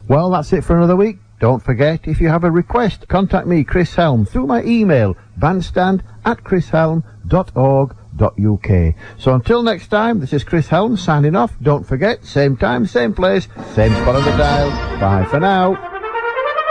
Well, that's it for another week. Don't forget, if you have a request, contact me, Chris Helm, through my email, bandstand@chrishelm.org.uk. So until next time, this is Chris Helm signing off. Don't forget, same time, same place, same spot on the dial. Bye for now.